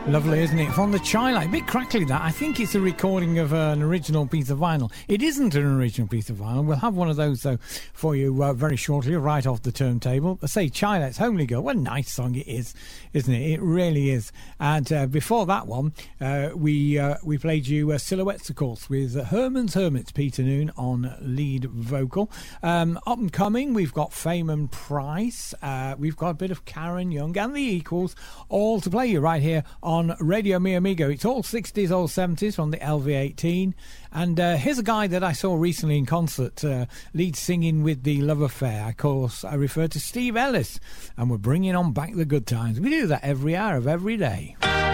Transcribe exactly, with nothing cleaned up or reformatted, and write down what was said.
Lovely, isn't it? From the Chi-Lites. A bit crackly, that. I think it's a recording of uh, an original piece of vinyl. It isn't an original piece of vinyl. We'll have one of those, though, for you uh, very shortly, right off the turntable. I say Chi-Lites, Homely Girl. What a nice song it is, isn't it? It really is. And uh, before that one, uh, we uh, we played you uh, Silhouettes, of course, with uh, Herman's Hermits, Peter Noon on lead vocal. Um, up and coming, we've got Fame and Price. Uh, we've got a bit of Karen Young and the Equals, all to play you right here on on Radio Mi Amigo. It's all sixties, all seventies from the L V eighteen. And uh, here's a guy that I saw recently in concert, uh, lead singing with the Love Affair. Of course, I refer to Steve Ellis. And we're bringing on back the good times. We do that every hour of every day.